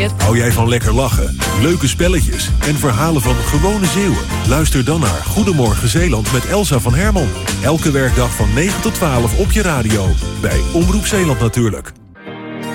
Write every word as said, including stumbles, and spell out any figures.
Hou jij van lekker lachen, leuke spelletjes en verhalen van gewone Zeeuwen? Luister dan naar Goedemorgen Zeeland met Elsa van Hermon. Elke werkdag van negen tot twaalf op je radio. Bij Omroep Zeeland natuurlijk.